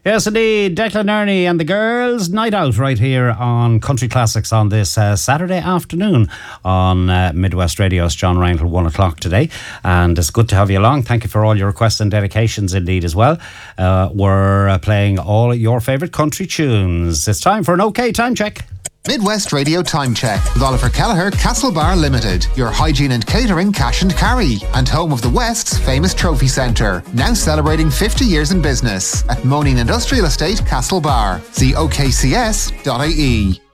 Yes, indeed. Declan Ernie and the girls' night out right here on Country Classics on this Saturday afternoon on Midwest Radio. It's John Ryan till 1 o'clock today. And it's good to have you along. Thank you for all your requests and dedications indeed as well. We're playing all your favourite country tunes. It's time for an OK Time Check. Midwest Radio Time Check with Oliver Kelleher, Castlebar Limited, your hygiene and catering cash and carry, and home of the West's famous trophy centre, now celebrating 50 years in business at Moaning Industrial Estate, Castlebar. See okcs.ie.